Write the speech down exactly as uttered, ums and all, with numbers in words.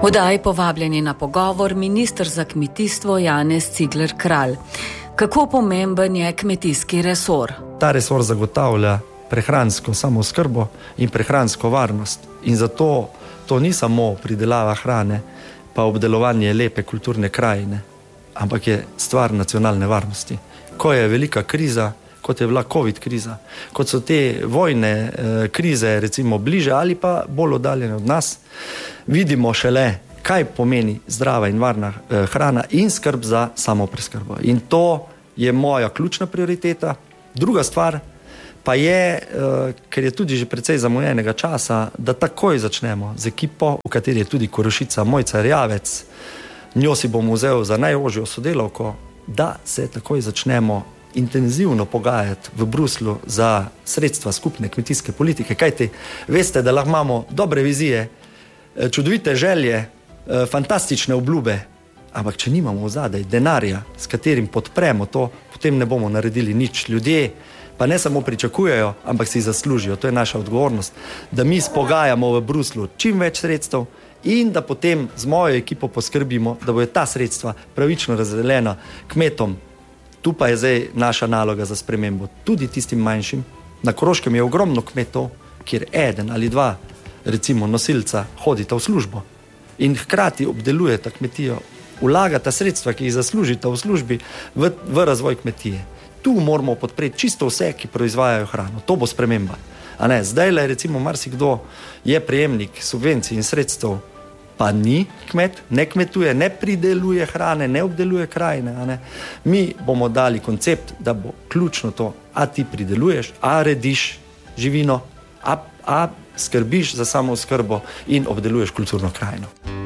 Oddaji povabljeni na pogovor minister za kmetijstvo Janez Cigler Kralj. Kako pomemben je kmetijski resor? Ta resor zagotavlja prehransko samooskrbo in prehransko varnost. In zato to ni samo pridelava hrane, pa obdelovanje lepe kulturne krajine, ampak je stvar nacionalne varnosti. Ko je velika kriza, kot je bila covid kriza, kot so te vojne eh, krize recimo bliže ali pa bolj oddaljene od nas, vidimo šele, kaj pomeni zdrava in varna eh, hrana in skrb za samopreskrbo. In to je moja ključna prioriteta. Druga stvar pa je, eh, ker je tudi že precej zamujenega časa, da takoj začnemo z ekipo, v kateri je tudi Korošica Mojca Rjavec, njo si bom vzel za najožjo sodelavko, da se takoj začnemo intenzivno pogajati v Bruslju za sredstva skupne kmetijske politike. Kajti, veste, da lahko imamo dobre vizije, čudovite želje, fantastične obljube, ampak če nimamo vzadej denarja, s katerim podpremo to, potem ne bomo naredili nič. Ljudje pa ne samo pričakujejo, ampak si zaslužijo. To je naša odgovornost, da mi spogajamo v Bruslju čim več sredstev in da potem z mojo ekipo poskrbimo, da bojo ta sredstva pravično razdeljena kmetom. Tu pa je zdaj naša naloga za spremembo. Tudi tistim manjšim. Na Koroškem je ogromno kmetov, kjer eden ali dva, recimo nosilca, hodita v službo in hkrati obdelujeta kmetijo, vlagata sredstva, ki jih zaslužita v službi, v, v razvoj kmetije. Tu moramo podpreti čisto vse, ki proizvajajo hrano. To bo sprememba. A ne, zdaj le recimo marsikdo je prejemnik subvencij in sredstev, pa ni kmet, ne kmetuje, ne prideluje hrane, ne obdeluje krajine. A ne. Mi bomo dali koncept, da bo ključno to, a ti prideluješ, a rediš živino, a, a skrbiš za samooskrbo in obdeluješ kulturno krajino.